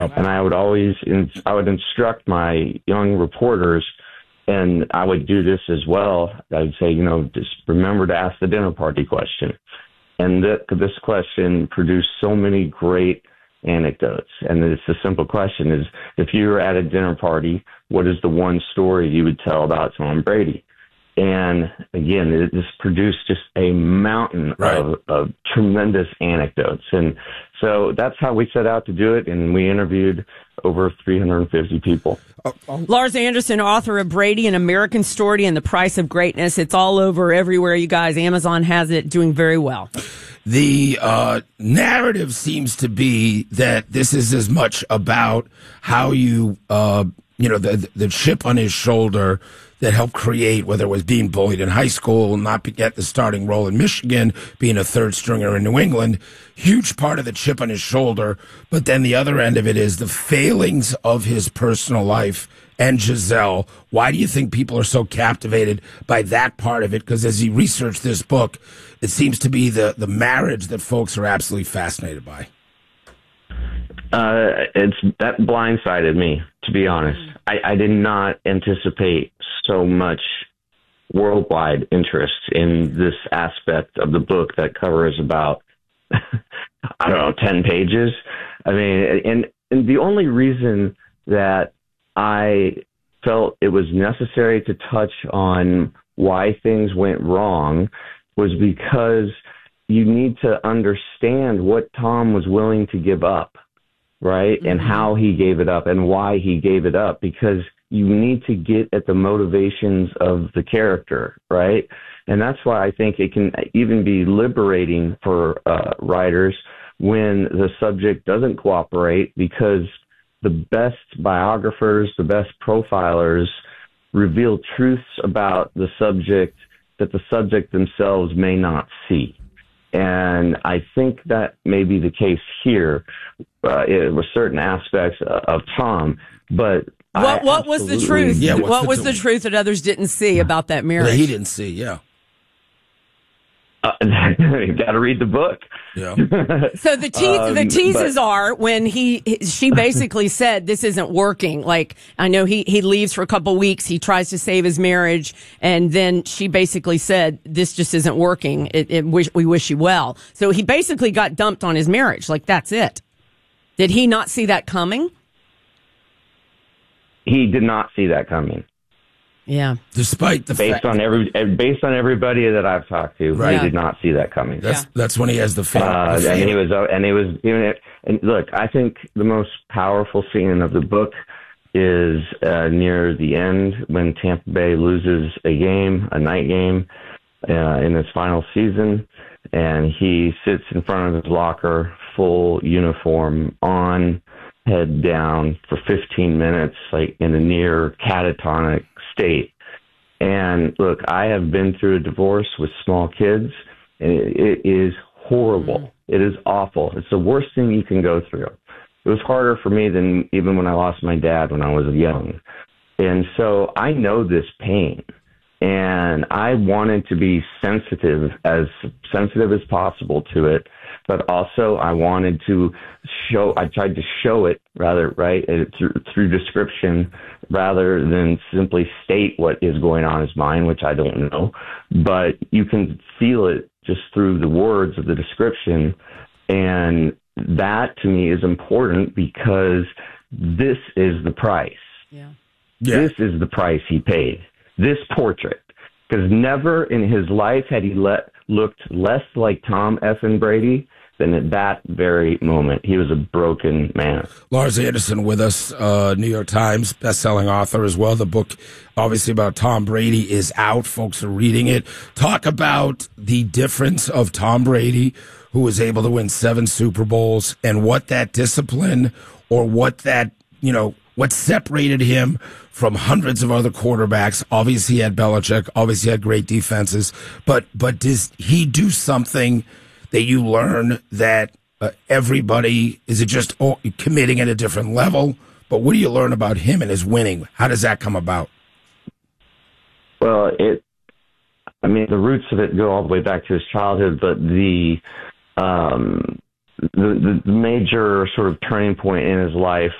And I would instruct my young reporters, and I would do this as well. I'd say, just remember to ask the dinner party question. And this question produced so many great anecdotes. And it's a simple question is, if you were at a dinner party, what is the one story you would tell about Tom Brady? And again, it just produced just a mountain of tremendous anecdotes. And so that's how we set out to do it. And we interviewed over 350 people. Lars Anderson, author of Brady, An American Story and the Price of Greatness. It's all over everywhere, you guys. Amazon has it, doing very well. The narrative seems to be that this is as much about how you, the chip on his shoulder that helped create, whether it was being bullied in high school, not get the starting role in Michigan, being a third stringer in New England, huge part of the chip on his shoulder. But then the other end of it is the failings of his personal life and Gisele. Why do you think people are so captivated by that part of it? Because as you research this book, it seems to be the marriage that folks are absolutely fascinated by. That blindsided me, to be honest. I did not anticipate so much worldwide interest in this aspect of the book that covers about, 10 pages. I mean, and the only reason that I felt it was necessary to touch on why things went wrong was because you need to understand what Tom was willing to give up. Right. Mm-hmm. And how he gave it up and why he gave it up, because you need to get at the motivations of the character. Right. And that's why I think it can even be liberating for writers when the subject doesn't cooperate, because the best biographers, the best profilers reveal truths about the subject that the subject themselves may not see. And I think that may be the case here with certain aspects of Tom. But what was the truth? Yeah, what was the truth that others didn't see about that marriage? That he didn't see, yeah. You got to read the book. Yeah. So the teases are when she basically said this isn't working. Like, I know he leaves for a couple weeks. He tries to save his marriage, and then she basically said this just isn't working. We wish you well. So he basically got dumped on his marriage. Like, that's it. Did he not see that coming? He did not see that coming. Yeah. Despite the based on everybody that I've talked to, right. He did not see that coming. That's when he has the family. And look, I think the most powerful scene of the book is near the end when Tampa Bay loses a night game in its final season, and he sits in front of his locker, full uniform on, head down for 15 minutes, like in a near catatonic state. And look, I have been through a divorce with small kids, and it is horrible. It is awful. It's the worst thing you can go through. It was harder for me than even when I lost my dad when I was young. And so I know this pain, and I wanted to be sensitive as possible to it. But also I wanted to I tried to show it through description rather than simply state what is going on in his mind, which I don't know. But you can feel it just through the words of the description. And that to me is important because this is the price. Yeah. This is the price he paid. This portrait. Because never in his life had he looked less like Tom F. Brady than at that very moment. He was a broken man. Lars Anderson with us, New York Times best-selling author as well. The book, obviously, about Tom Brady is out. Folks are reading it. Talk about the difference of Tom Brady, who was able to win 7 Super Bowls, and what that discipline or what separated him from hundreds of other quarterbacks. Obviously, he had Belichick. Obviously, he had great defenses. But does he do something that you learn that everybody, is it just committing at a different level? But what do you learn about him and his winning? How does that come about? Well, the roots of it go all the way back to his childhood, but the the major sort of turning point in his life